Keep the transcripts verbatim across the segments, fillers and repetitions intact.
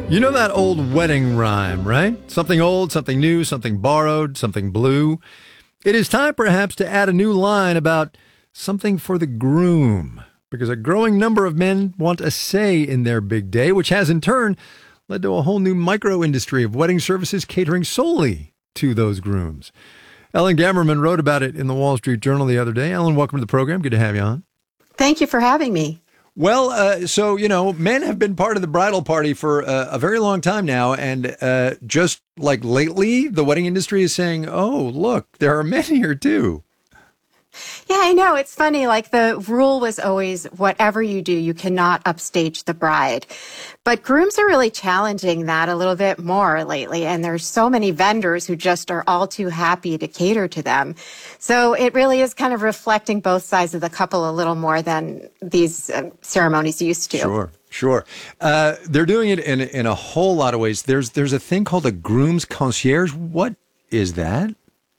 You know that old wedding rhyme, right? Something old, something new, something borrowed, something blue. It is time perhaps to add a new line about something for the groom, because a growing number of men want a say in their big day, which has in turn led to a whole new micro industry of wedding services catering solely to those grooms. Ellen Gammerman wrote about it in the Wall Street Journal the other day. Ellen, welcome to the program. Good to have you on. Thank you for having me. Well, uh, so, you know, men have been part of the bridal party for uh, a very long time now. And uh, just like lately, the wedding industry is saying, oh, look, there are men here, too. Yeah, I know. It's funny. Like the rule was always whatever you do, you cannot upstage the bride. But grooms are really challenging that a little bit more lately. And there's so many vendors who just are all too happy to cater to them. So it really is kind of reflecting both sides of the couple a little more than these uh, ceremonies used to. Sure. Sure. Uh, they're doing it in, in a whole lot of ways. There's, there's a thing called a groom's concierge. What is that?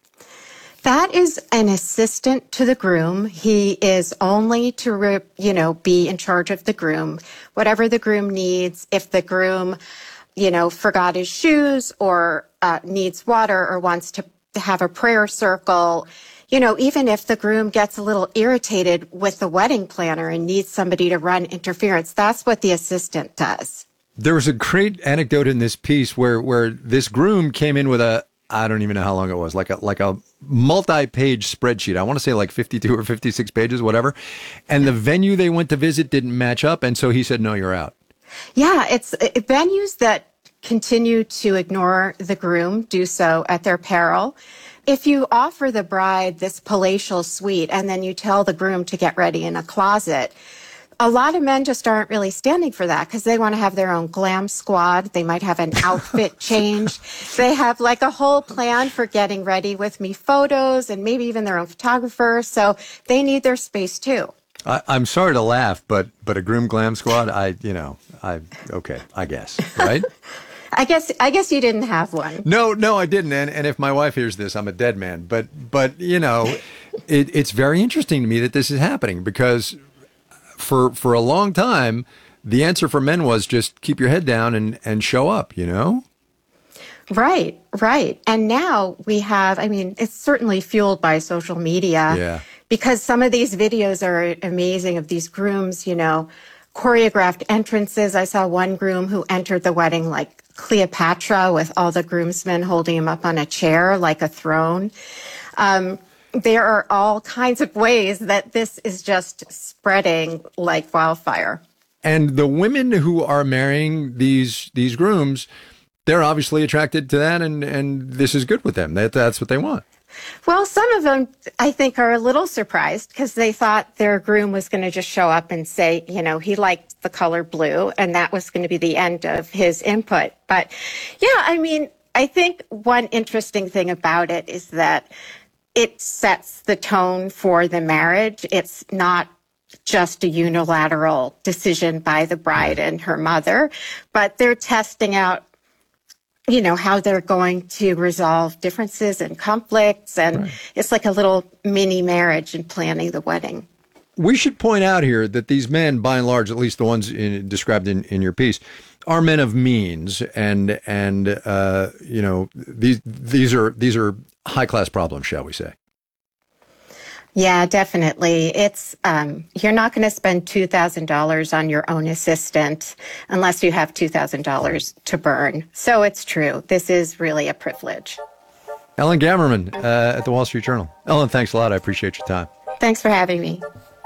That is an assistant to the groom. He is only to, re, you know, be in charge of the groom. Whatever the groom needs, if the groom, you know, forgot his shoes or uh, needs water or wants to have a prayer circle, you know, even if the groom gets a little irritated with the wedding planner and needs somebody to run interference, that's what the assistant does. There was a great anecdote in this piece where, where this groom came in with a, I don't even know how long it was, like a like a multi-page spreadsheet. I want to say like fifty-two or fifty-six pages, whatever. And the venue they went to visit didn't match up. And so he said, no, you're out. Yeah, it's it, venues that continue to ignore the groom do so at their peril. If you offer the bride this palatial suite and then you tell the groom to get ready in a closet, a lot of men just aren't really standing for that because they want to have their own glam squad. They might have an outfit change. They have like a whole plan for getting ready with me photos and maybe even their own photographer. So they need their space too. I, I'm sorry to laugh, but but a groom glam squad, I, you know, I, okay, I guess, right? I guess I guess you didn't have one. No, no, I didn't. And, and if my wife hears this, I'm a dead man. But, but you know, it, it's very interesting to me that this is happening because For for a long time, the answer for men was just keep your head down and, and show up, you know? Right, right. And now we have, I mean, it's certainly fueled by social media. Yeah. Because some of these videos are amazing of these grooms, you know, choreographed entrances. I saw one groom who entered the wedding like Cleopatra with all the groomsmen holding him up on a chair like a throne. Um, There are all kinds of ways that this is just spreading like wildfire. And the women who are marrying these these grooms, they're obviously attracted to that, and, and this is good with them. That That's what they want. Well, some of them, I think, are a little surprised because they thought their groom was going to just show up and say, you know, he liked the color blue, and that was going to be the end of his input. But, yeah, I mean, I think one interesting thing about it is that it sets the tone for the marriage. It's not just a unilateral decision by the bride and her mother, but they're testing out, you know, how they're going to resolve differences and conflicts. And right. It's like a little mini marriage in planning the wedding. We should point out here that these men, by and large, at least the ones in, described in, in your piece, are men of means, and and uh, you know these these are these are high class problems, shall we say? Yeah, definitely. It's um, you're not going to spend two thousand dollars on your own assistant unless you have two thousand dollars to burn. So it's true. This is really a privilege. Ellen Gammerman uh, at the Wall Street Journal. Ellen, thanks a lot. I appreciate your time. Thanks for having me.